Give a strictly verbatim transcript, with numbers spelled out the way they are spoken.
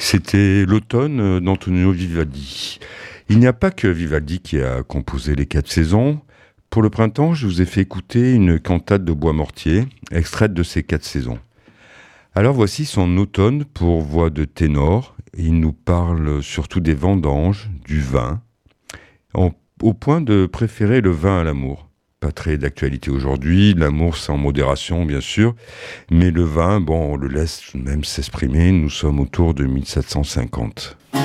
C'était l'automne d'Antonio Vivaldi. Il n'y a pas que Vivaldi qui a composé les quatre saisons. Pour le printemps, je vous ai fait écouter une cantate de Boismortier, extraite de ces quatre saisons. Alors voici son automne pour voix de ténor. Il nous parle surtout des vendanges, du vin, en, au point de préférer le vin à l'amour. Pas très d'actualité aujourd'hui, l'amour c'est en modération bien sûr, mais le vin, bon, on le laisse même s'exprimer, nous sommes autour de mille sept cent cinquante.